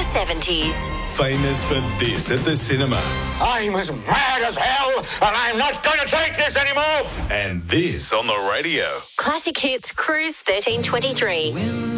70s. Famous for this at the cinema. I'm as mad as hell, and I'm not going to take this anymore. And this on the radio. Classic Hits Cruise 1323.